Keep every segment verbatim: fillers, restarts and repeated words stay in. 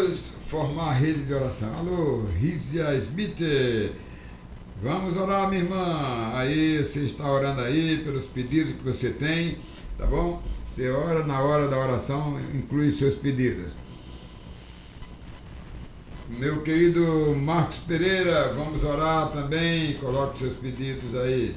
vamos formar a rede de oração. Alô, Rízia Smith. Vamos orar, minha irmã. Aí, você está orando aí pelos pedidos que você tem, tá bom? Você ora, na hora da oração, inclui seus pedidos. Meu querido Marcos Pereira, vamos orar também, coloque seus pedidos aí.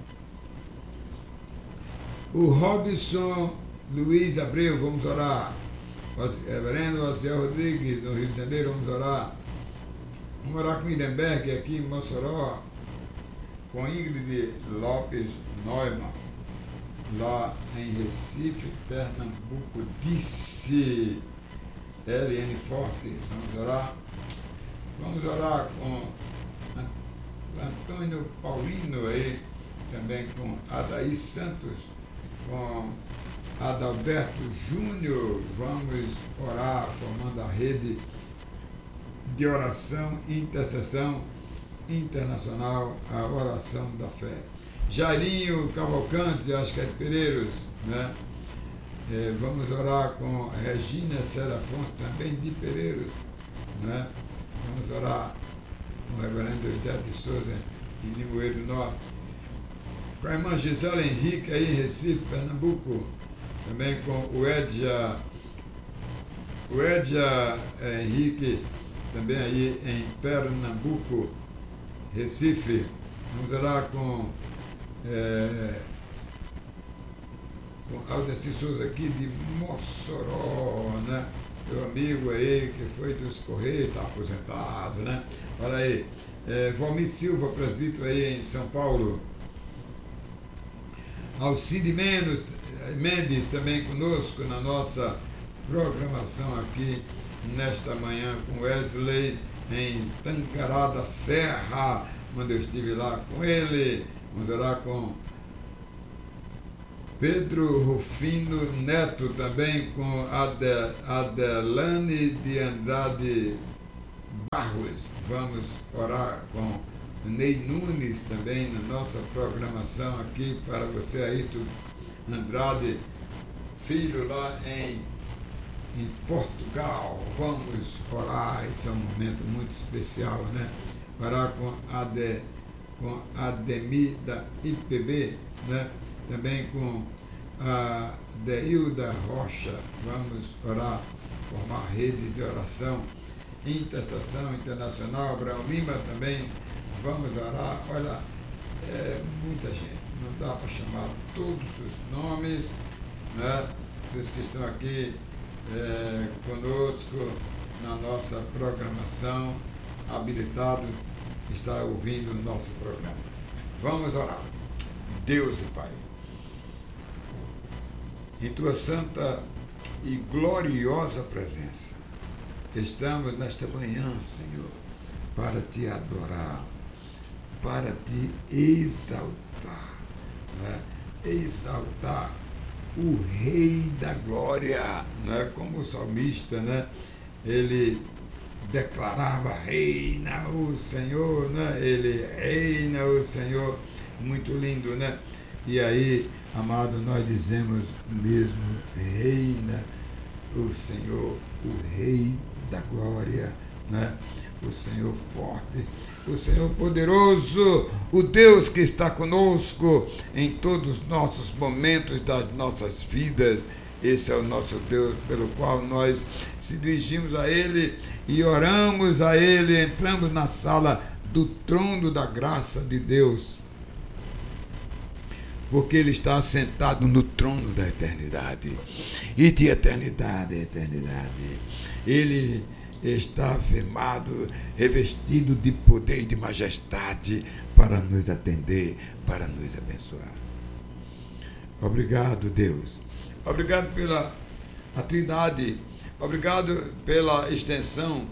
O Robson Luiz Abreu, vamos orar. O reverendo Osiel Rodrigues, no Rio de Janeiro, vamos orar. Vamos orar com Idenberg, aqui em Mossoró, com Ingrid Lopes Neumann, lá em Recife, Pernambuco, disse L N Fortes, vamos orar. Vamos orar com Antônio Paulino aí, também com Adaí Santos, com Adalberto Júnior. Vamos orar formando a rede de oração e intercessão internacional, a oração da fé. Jairinho Cavalcante, acho que é de Pereiros, né? É, vamos orar com Regina Célia Afonso, também de Pereiros, né? Vamos orar com o reverendo José de Souza, em Limoeiro do Norte. Com a irmã Gisela Henrique, aí em Recife, Pernambuco. Também com o Edja, o Edja é, Henrique, também aí em Pernambuco, Recife. Vamos orar com, é, com Aldeci Souza aqui de Mossoró, né? Meu amigo aí, que foi dos Correios, está aposentado, né? Olha aí, é, Valmir Silva, presbítero aí em São Paulo. Alcide Mendes, Mendes também conosco na nossa programação aqui nesta manhã com Wesley em Tancará da Serra, quando eu estive lá com ele. Vamos orar com Pedro Rufino Neto, também com Ade, Adelane de Andrade Barros. Vamos orar com Ney Nunes também na nossa programação aqui para você, Ayrton Andrade Filho, lá em, em Portugal. Vamos orar, esse é um momento muito especial, né? Orar com Ade, com Ademir da I P B, né? Também com a Deilda Rocha. Vamos orar, formar rede de oração, intercessão internacional. Abraão Lima também, vamos orar. Olha, é muita gente, não dá para chamar todos os nomes, né, dos que estão aqui é, conosco na nossa programação, habilitado, está ouvindo o nosso programa. Vamos orar. Deus e Pai, em Tua santa e gloriosa presença, estamos nesta manhã, Senhor, para Te adorar, para Te exaltar, né? Exaltar o Rei da Glória, né? Como o salmista, né? Ele declarava: reina o Senhor, né? Ele reina o Senhor, muito lindo, né? E aí, amado, nós dizemos mesmo: reina o Senhor, o Rei da Glória, né? O Senhor forte, o Senhor poderoso, o Deus que está conosco em todos os nossos momentos das nossas vidas. Esse é o nosso Deus pelo qual nós se dirigimos a Ele e oramos a Ele, entramos na sala do trono da graça de Deus, porque Ele está assentado no trono da eternidade, e de eternidade a eternidade Ele está afirmado, revestido de poder e de majestade para nos atender, para nos abençoar. Obrigado, Deus. Obrigado pela a Trindade. Obrigado pela extensão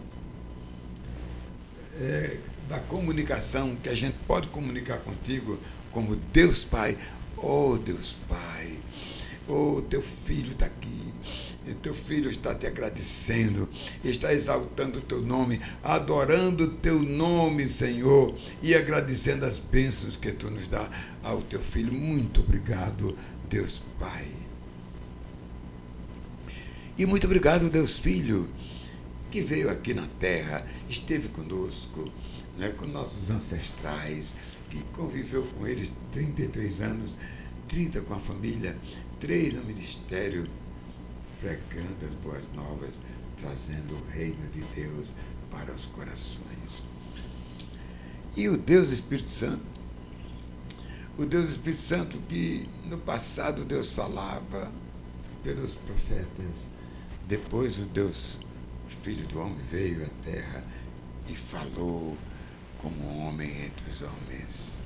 é, da comunicação, que a gente pode comunicar contigo como Deus Pai. Oh, Deus Pai, oh, teu filho está aqui. E teu filho está te agradecendo, está exaltando o teu nome, adorando o teu nome, Senhor, e agradecendo as bênçãos que tu nos dá ao teu filho. Muito obrigado, Deus Pai. E muito obrigado, Deus Filho, que veio aqui na terra, esteve conosco, né, com nossos ancestrais, que conviveu com eles trinta e três anos, trinta com a família, três no ministério, pregando as boas novas, trazendo o reino de Deus para os corações. E o Deus Espírito Santo, o Deus Espírito Santo que no passado Deus falava pelos profetas, depois o Deus, o Filho do Homem, veio à terra e falou como homem entre os homens.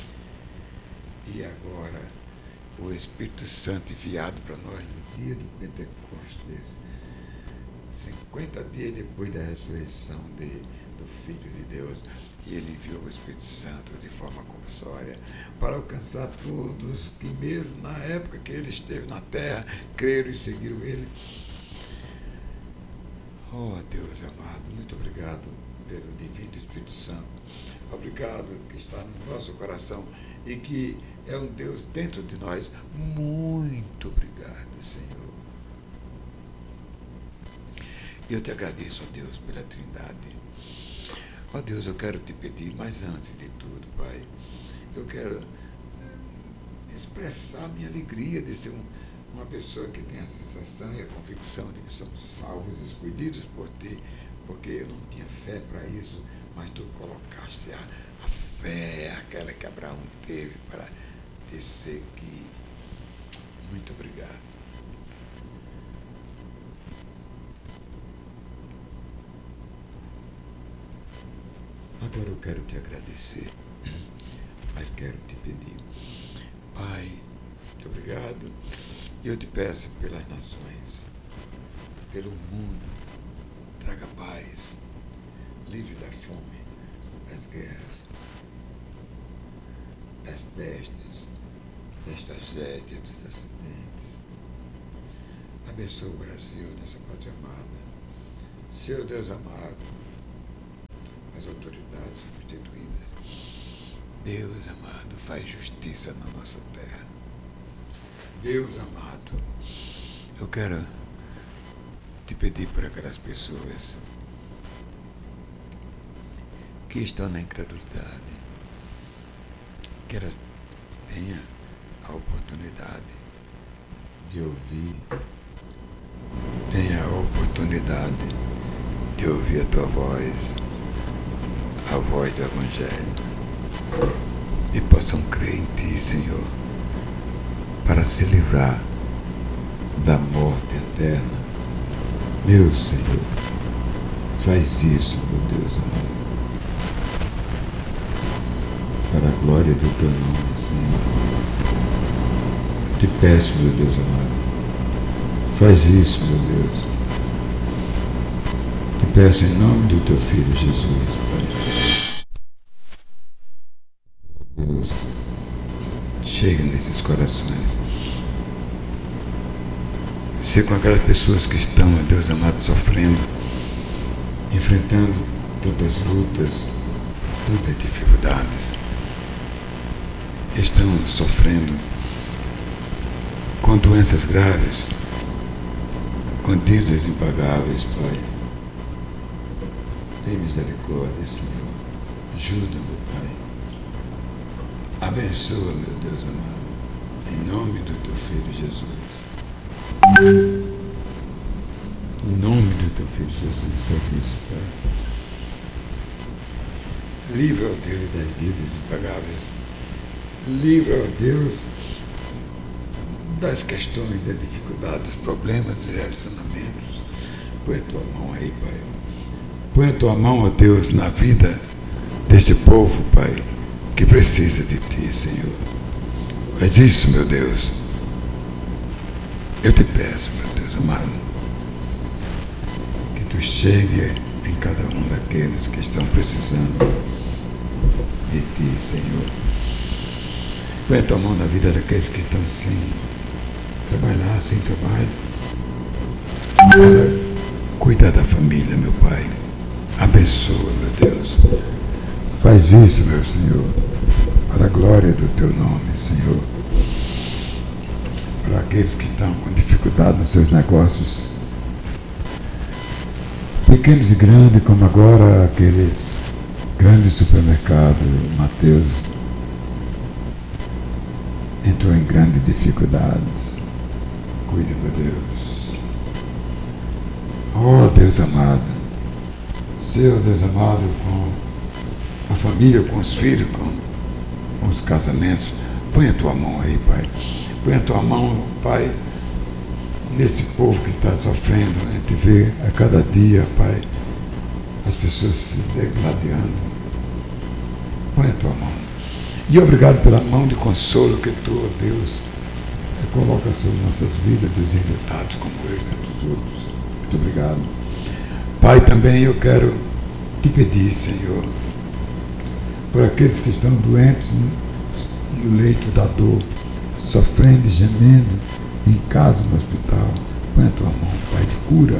E agora, o Espírito Santo enviado para nós no dia de Pentecostes, cinquenta dias depois da ressurreição de, do Filho de Deus, e ele enviou o Espírito Santo de forma compulsória para alcançar todos que mesmo na época que ele esteve na terra, creram e seguiram ele. Oh, Deus amado, muito obrigado pelo Divino Espírito Santo. Obrigado que está no nosso coração e que é um Deus dentro de nós. Muito obrigado, Senhor. Eu te agradeço, ó Deus, pela Trindade. Ó Deus, eu quero te pedir, mas antes de tudo, Pai, eu quero expressar minha alegria de ser um, uma pessoa que tem a sensação e a convicção de que somos salvos, escolhidos por Ti, porque eu não tinha fé para isso, mas Tu colocaste a, a fé, aquela que Abraão teve para te seguir. Muito obrigado. Agora eu quero te agradecer, mas quero te pedir. Pai, muito obrigado. E eu te peço pelas nações, pelo mundo, traga paz, livre da fome, das guerras, das pestes, das tragédias, dos acidentes. Abençoa o Brasil, nossa pátria amada. Seu Deus amado, as autoridades constituídas. Deus amado, faz justiça na nossa terra. Deus amado, eu quero te pedir por aquelas pessoas que estão na incredulidade, que elas tenham a oportunidade de ouvir, tenham a oportunidade de ouvir a tua voz, a voz do Evangelho, e possam crer em Ti, Senhor, para se livrar da morte eterna. Meu Senhor, faz isso, meu Deus amado, para a glória do Teu nome, Senhor. Te peço, meu Deus amado, faz isso, meu Deus. Te peço em nome do Teu Filho Jesus, Pai. Deus, chega nesses corações. Se com aquelas pessoas que estão, ó Deus amado, sofrendo, enfrentando tantas lutas, tantas dificuldades, estão sofrendo com doenças graves, com dívidas impagáveis, Pai. Tem misericórdia, Senhor. Ajuda-me, Pai. Abençoa, meu Deus amado, em nome do Teu Filho Jesus. Em nome do Teu Filho Jesus, faz isso, Pai. Livra, ó Deus, das dívidas impagáveis. Livra, ó Deus, das questões, das dificuldades, dos problemas, dos relacionamentos. Põe a Tua mão aí, Pai. Põe a Tua mão, ó Deus, na vida desse povo, Pai, que precisa de Ti, Senhor. Faz isso, meu Deus. Eu te peço, meu Deus amado, que Tu chegue em cada um daqueles que estão precisando de Ti, Senhor. Põe a Tua mão na vida daqueles que estão sem trabalhar, sem trabalho, para cuidar da família, meu Pai. Abençoa, meu Deus. Faz isso, meu Senhor, para a glória do Teu nome, Senhor. Para aqueles que estão com dificuldade nos seus negócios, pequenos e grandes, como agora aqueles grandes supermercados. Mateus entrou em grandes dificuldades. Cuide, meu Deus. Oh, Deus amado, seu Deus amado, com a família, com os filhos, com, com os casamentos, põe a tua mão aí, Pai. Põe a tua mão, Pai, nesse povo que está sofrendo. A gente vê a cada dia, Pai, as pessoas se degladiando. Põe a tua mão. E obrigado pela mão de consolo que tu, ó Deus, coloca sobre nossas vidas, dos enlutados como eu e tantos outros. Muito obrigado. Pai, também eu quero te pedir, Senhor, por aqueles que estão doentes no, no leito da dor, sofrendo e gemendo, em casa, no hospital. Põe a tua mão, Pai, de cura.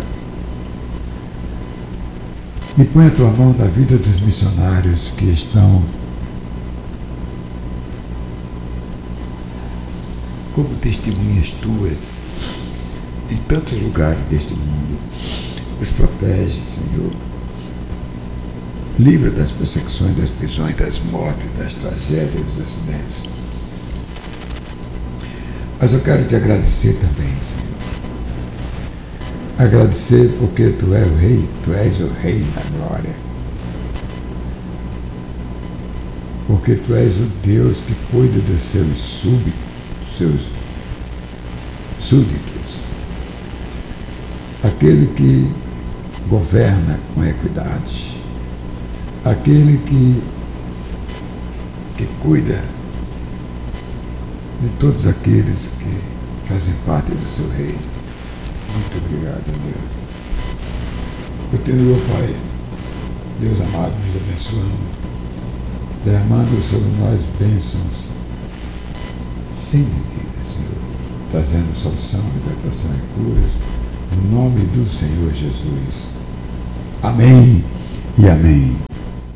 E põe a tua mão na vida dos missionários que estão como testemunhas tuas em tantos lugares deste mundo. Os protege, Senhor. Livra das perseguições, das prisões, das mortes, das tragédias, dos acidentes. Mas eu quero te agradecer também, Senhor. Agradecer porque tu és o Rei, tu és o Rei da glória. Porque tu és o Deus que cuida dos seus súbitos, dos seus súditos. Aquele que governa com equidade. Aquele que, que cuida de todos aqueles que fazem parte do seu reino. Muito obrigado, Deus. Continua, Pai, Deus amado, nos abençoando, derramando sobre nós bênçãos sem medida, Senhor, trazendo solução, libertação e curas, no nome do Senhor Jesus. Amém e amém.